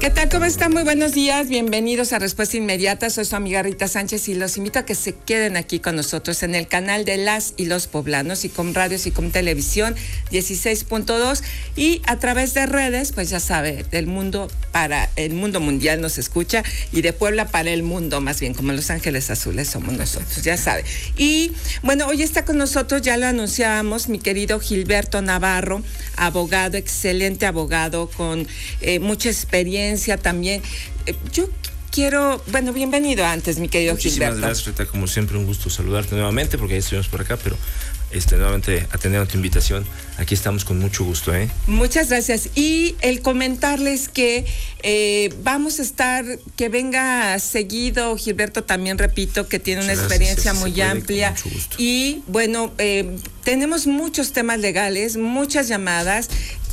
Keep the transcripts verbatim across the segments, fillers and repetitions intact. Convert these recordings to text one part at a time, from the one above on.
¿Qué tal? ¿Cómo están? Muy buenos días. Bienvenidos a Respuesta Inmediata. Soy su amiga Rita Sánchez y los invito a que se queden aquí con nosotros en el canal de Las y los Poblanos y con radios y con televisión dieciséis punto dos y a través de redes, pues ya sabe, del mundo para el mundo mundial nos escucha y de Puebla para el mundo, más bien como Los Ángeles Azules somos nosotros, ya sabe. Y bueno, hoy está con nosotros, ya lo anunciábamos, mi querido Gilberto Navarro, abogado, excelente abogado con eh, mucha experiencia también. Eh, yo quiero, bueno, bienvenido antes, mi querido Muchísimas Gilberto. Gracias, Rita, como siempre un gusto saludarte nuevamente, porque ya estuvimos por acá, pero este, nuevamente atendiendo tu invitación, aquí estamos con mucho gusto, ¿eh? Muchas gracias. Y el comentarles que eh, vamos a estar, que venga seguido, Gilberto también repito, que tiene una Muchas experiencia gracias, muy puede, amplia. Y bueno, eh, tenemos muchos temas legales, muchas llamadas,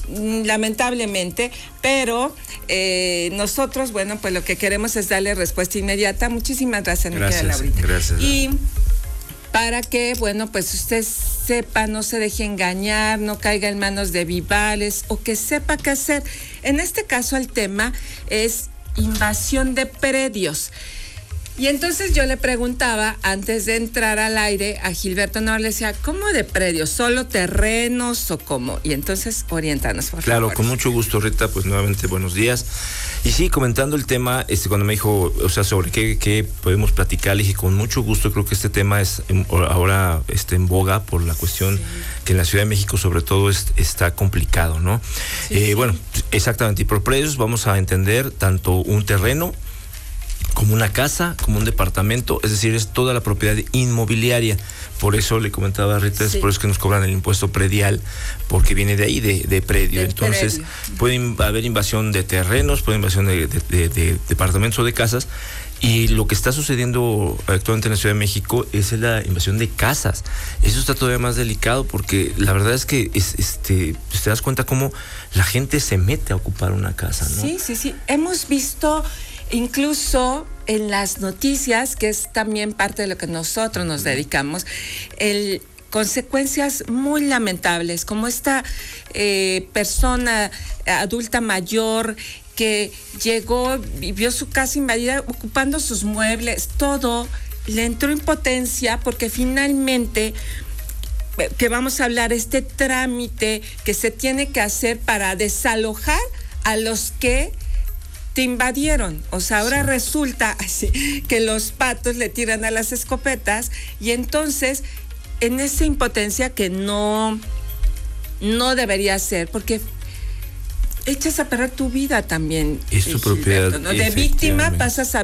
lamentablemente, pero eh, nosotros, bueno, pues lo que queremos es darle respuesta inmediata. Muchísimas gracias, gracias mi querida Laurita. Gracias. Y para que, bueno, pues usted sepa, no se deje engañar, no caiga en manos de vivales o que sepa qué hacer. En este caso, el tema es invasión de predios. Y entonces yo le preguntaba, antes de entrar al aire, a Gilberto Navarro, le decía, ¿cómo de predios? ¿Solo terrenos o cómo? Y entonces, oriéntanos, por Claro, favor. con mucho gusto, Rita, pues nuevamente buenos días. Y sí, comentando el tema, este, cuando me dijo, o sea, sobre qué, qué podemos platicar, le dije, con mucho gusto, creo que este tema es en, ahora este, en boga por la cuestión sí. que en la Ciudad de México, sobre todo, es, está complicado, ¿no? Sí, eh, sí. Bueno, exactamente, y por predios vamos a entender tanto un terreno, como una casa, como un departamento, es decir, es toda la propiedad inmobiliaria. Por eso le comentaba a Rita, sí. es por eso que nos cobran el impuesto predial, porque viene de ahí, de, de predio. Del Entonces, predio. puede haber invasión de terrenos, puede invasión de, de, de, de departamentos o de casas, y lo que está sucediendo actualmente en la Ciudad de México es la invasión de casas. Eso está todavía más delicado porque la verdad es que es, este, te das cuenta cómo la gente se mete a ocupar una casa, ¿no? Sí, sí, sí. Hemos visto incluso en las noticias, que es también parte de lo que nosotros nos dedicamos, el consecuencias muy lamentables, como esta eh, persona adulta mayor que llegó, vivió su casa invadida, ocupando sus muebles, todo, le entró impotencia porque finalmente, que vamos a hablar, este trámite que se tiene que hacer para desalojar a los que te invadieron. O sea, ahora sí. resulta así que los patos le tiran a las escopetas y entonces en esa impotencia que no, no debería ser, porque echas a perder tu vida también. Es tu propiedad. ¿no? De víctima pasas a